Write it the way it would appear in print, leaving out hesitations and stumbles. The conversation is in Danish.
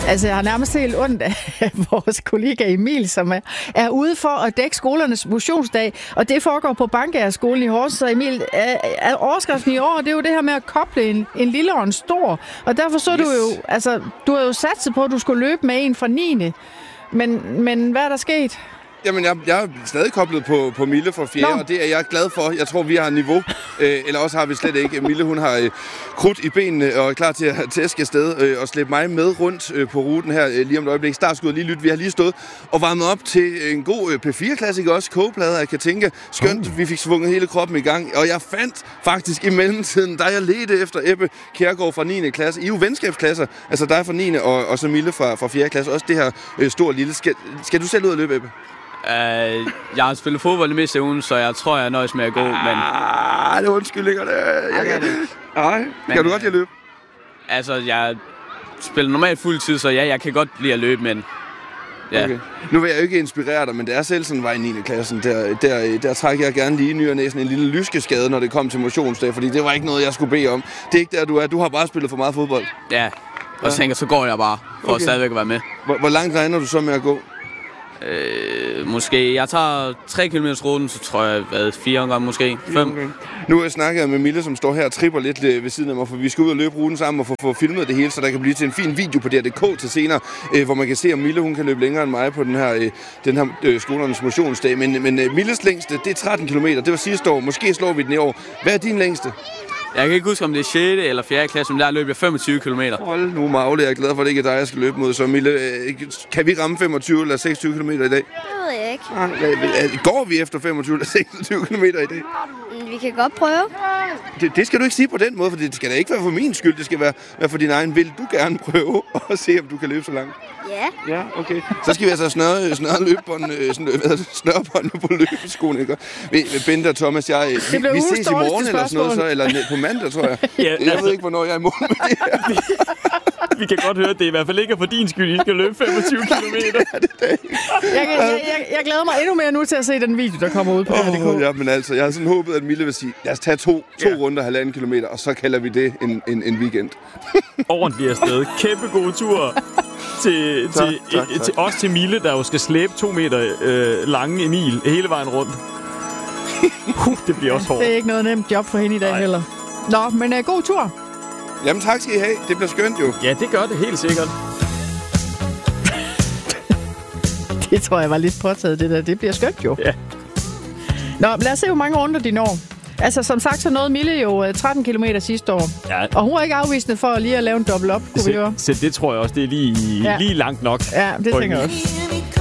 Altså, jeg har nærmest helt ondt af vores kollega Emil, som er ude for at dække skolernes motionsdag, og det foregår på Bankagerskolen i Horsens. Så Emil, er overskriften i år, det er jo det her med at koble en lille og en stor, og derfor så du jo, altså, du har jo satset på, at du skulle løbe med en fra 9. Men hvad er der sket? Jamen, jeg er stadig koblet på Mille fra 4, og det er jeg glad for. Jeg tror, vi har niveau, eller også har vi slet ikke. Mille, hun har krudt i benene og er klar til at tæske afsted og slæbe mig med rundt på ruten her lige om et øjeblik. Startskud lige lyt. Vi har lige stået og varmet op til en god P4-klassiker også, kogeplader af Katinka. Skønt, vi fik svunget hele kroppen i gang, og jeg fandt faktisk i mellemtiden, da jeg ledte efter Ebbe Kjærgaard fra 9. klasse. I er jo venskabsklasser, altså dig fra 9. og så Mille fra 4. klasse. Også det her store lille. Skal du selv ud og løbe, Ebbe? Jeg har spillet fodbold i meste ugen, så jeg tror, jeg nøjes med at gå, men... det er undskyld, Nej, kan du godt lide at løbe? Altså, jeg spiller normalt fuld tid, så ja, jeg kan godt lide at løbe, men... Ja. Okay. Nu vil jeg jo ikke inspirere dig, men det er selv sådan, var i 9. klassen. Der trækker jeg gerne lige ny og næsten en lille lyskeskade, når det kom til motionsdag, fordi det var ikke noget, jeg skulle bede om. Det er ikke der, du er. Du har bare spillet for meget fodbold. Ja, og så tænker så går jeg bare, for at stadigvæk at være med. Hvor langt regner du så med at gå? Måske. Jeg tager 3 km ruten, så tror jeg, 4 gange måske. 5. Okay. Nu har jeg snakket med Mille, som står her og tripper lidt ved siden af mig, for vi skal ud og løbe ruten sammen og få filmet det hele, så der kan blive til en fin video på DR.dk til senere, hvor man kan se, om Mille hun kan løbe længere end mig på den her skolernes motionsdag. Men Milles længste, det er 13 km. Det var sidste år. Måske slår vi den i år. Hvad er din længste? Jeg kan ikke huske, om det er 6. eller 4. klasse, men der løber jeg 25 km. Hold nu, Magle. Jeg er glad for, at det ikke er dig, jeg skal løbe mod. Så Mille, kan vi ramme 25 eller 26 km i dag? Det ved jeg ikke. Går vi efter 25 eller 26 km i dag? Vi kan godt prøve. Det skal du ikke sige på den måde, for det skal da ikke være for min skyld. Det skal være for din egen. Vil du gerne prøve at se, om du kan løbe så langt? Ja. Ja, okay. Så skal vi altså snøre løbebånd på løbeskoene, ikke? Bente og Thomas, vi ses i morgen eller sådan noget, så, eller på mandag, tror jeg. Ja, jeg ved ikke, hvornår jeg er i mål med det her. Vi kan godt høre, at det i hvert fald ikke er for din skyld, I skal løbe 25 km. Jeg glæder mig endnu mere nu til at se den video, der kommer ud på DR.dk. Ja, men altså, jeg har sådan håbet, at Mille vil sige, lad os tage to runder 1,5 kilometer, og så kalder vi det en weekend. Ordentlig afsted. Kæmpe god tur til os til Mille, der jo skal slæbe 2 meter lange Emil hele vejen rundt. Det bliver også hårdt. Det er ikke noget nemt job for hende i dag heller. Nå, men god tur. Jamen tak skal I have. Det bliver skønt jo. Ja, det gør det helt sikkert. Det tror jeg var lidt påtaget, det der. Det bliver skønt jo. Ja. Nå, lad os se, hvor mange runder de når. Altså, som sagt, så nåede Mille jo 13 km sidste år. Ja. Og hun er ikke afvisende for lige at lave en dobbelt op, kunne vi høre. Så det tror jeg også, det er lige langt nok. Ja, det tænker jeg også.